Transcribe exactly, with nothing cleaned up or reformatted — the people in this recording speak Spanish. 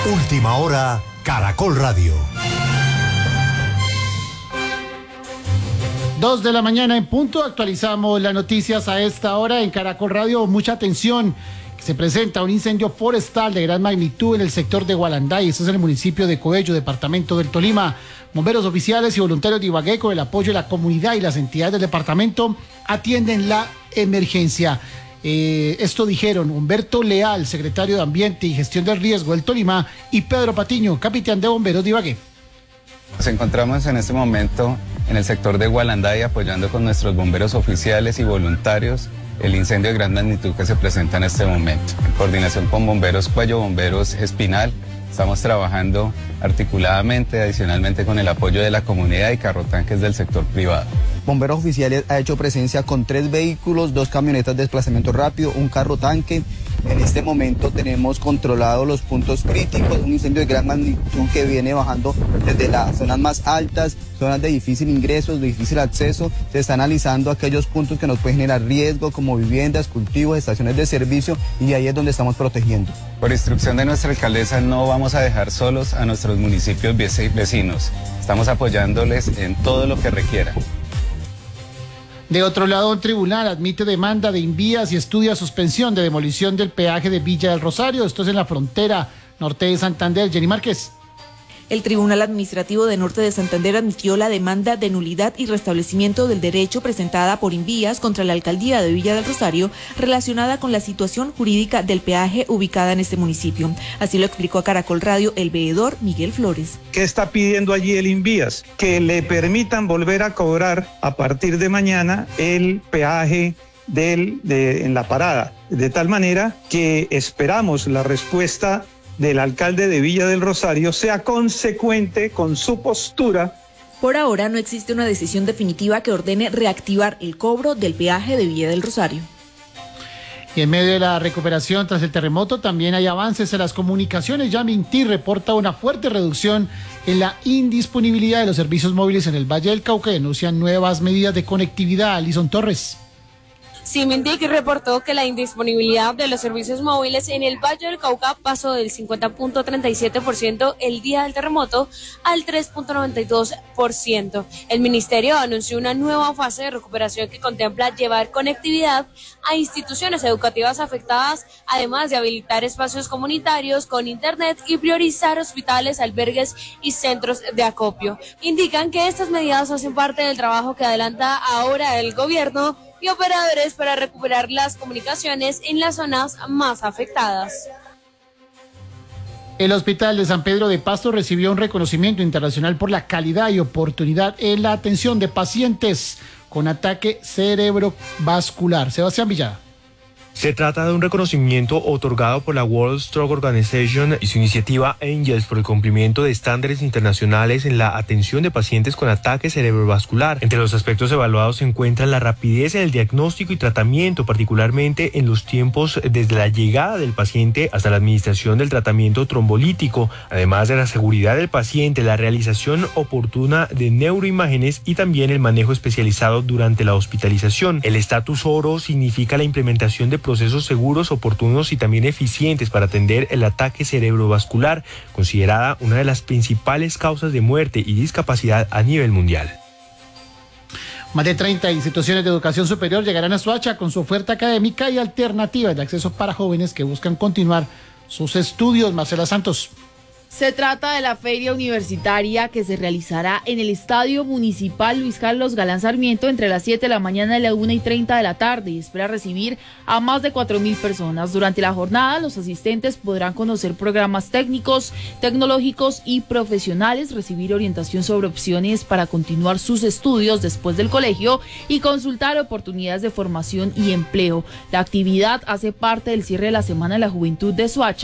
Última hora, Caracol Radio. Dos de la mañana en punto, actualizamos las noticias a esta hora en Caracol Radio. Mucha atención, se presenta un incendio forestal de gran magnitud en el sector de Gualanday, esto es en el municipio de Coello, departamento del Tolima. Bomberos oficiales y voluntarios de Ibagué, con el apoyo de la comunidad y las entidades del departamento, atienden la emergencia. Eh, esto dijeron Humberto Leal, secretario de Ambiente y Gestión del Riesgo del Tolima, y Pedro Patiño, capitán de bomberos de Ibagué. Nos encontramos en este momento en el sector de Gualanday apoyando con nuestros bomberos oficiales y voluntarios el incendio de gran magnitud que se presenta en este momento. En coordinación con Bomberos Cuello, Bomberos Espinal, estamos trabajando articuladamente, adicionalmente con el apoyo de la comunidad y carrotanques del sector privado. Bomberos Oficiales ha hecho presencia con tres vehículos, dos camionetas de desplazamiento rápido, un carro tanque. En este momento tenemos controlados los puntos críticos, un incendio de gran magnitud que viene bajando desde las zonas más altas, zonas de difícil ingreso, de difícil acceso. Se está analizando aquellos puntos que nos pueden generar riesgo, como viviendas, cultivos, estaciones de servicio, y ahí es donde estamos protegiendo. Por instrucción de nuestra alcaldesa, no vamos a dejar solos a nuestros municipios vecinos. Estamos apoyándoles en todo lo que requieran. De otro lado, un tribunal admite demanda de Invías y estudia suspensión de demolición del peaje de Villa del Rosario. Esto es en la frontera norte de Santander. Jenny Márquez. El Tribunal Administrativo de Norte de Santander admitió la demanda de nulidad y restablecimiento del derecho presentada por Invías contra la alcaldía de Villa del Rosario relacionada con la situación jurídica del peaje ubicada en este municipio. Así lo explicó a Caracol Radio el veedor Miguel Flores. ¿Qué está pidiendo allí el Invías? Que le permitan volver a cobrar a partir de mañana el peaje del, de, en la parada, de tal manera que esperamos la respuesta del alcalde de Villa del Rosario sea consecuente con su postura. Por ahora no existe una decisión definitiva que ordene reactivar el cobro del peaje de Villa del Rosario. Y en medio de la recuperación tras el terremoto también hay avances en las comunicaciones. Ya Minty reporta una fuerte reducción en la indisponibilidad de los servicios móviles en el Valle del Cauca y denuncian nuevas medidas de conectividad. Alison Torres. Symantec reportó que la indisponibilidad de los servicios móviles en el Valle del Cauca pasó del cincuenta punto treinta y siete por ciento el día del terremoto al tres punto noventa y dos por ciento. El ministerio anunció una nueva fase de recuperación que contempla llevar conectividad a instituciones educativas afectadas, además de habilitar espacios comunitarios con internet y priorizar hospitales, albergues y centros de acopio. Indican que estas medidas hacen parte del trabajo que adelanta ahora el gobierno y operadores para recuperar las comunicaciones en las zonas más afectadas. El Hospital de San Pedro de Pasto recibió un reconocimiento internacional por la calidad y oportunidad en la atención de pacientes con ataque cerebrovascular. Sebastián Villada. Se trata de un reconocimiento otorgado por la World Stroke Organization y su iniciativa Angels por el cumplimiento de estándares internacionales en la atención de pacientes con ataque cerebrovascular. Entre los aspectos evaluados se encuentran la rapidez en el diagnóstico y tratamiento, particularmente en los tiempos desde la llegada del paciente hasta la administración del tratamiento trombolítico, además de la seguridad del paciente, la realización oportuna de neuroimágenes y también el manejo especializado durante la hospitalización. El estatus oro significa la implementación de procesos seguros, oportunos y también eficientes para atender el ataque cerebrovascular, considerada una de las principales causas de muerte y discapacidad a nivel mundial. Más de treinta instituciones de educación superior llegarán a Soacha con su oferta académica y alternativas de acceso para jóvenes que buscan continuar sus estudios. Marcela Santos. Se trata de la feria universitaria que se realizará en el Estadio Municipal Luis Carlos Galán Sarmiento entre las siete de la mañana y la una y treinta de la tarde y espera recibir a más de cuatro mil personas. Durante la jornada, los asistentes podrán conocer programas técnicos, tecnológicos y profesionales, recibir orientación sobre opciones para continuar sus estudios después del colegio y consultar oportunidades de formación y empleo. La actividad hace parte del cierre de la Semana de la Juventud de Soacha,